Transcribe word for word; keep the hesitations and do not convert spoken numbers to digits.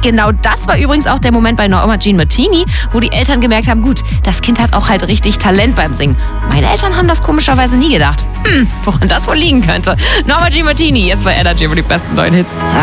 Genau das war übrigens auch der Moment bei Norma Jean Martini, wo die Eltern gemerkt haben, gut, das Kind hat auch halt richtig Talent beim Singen. Meine Eltern haben das komischerweise nie gedacht. Hm, woran das wohl liegen könnte. Norma Jean Martini, jetzt bei Energy über die besten neuen Hits.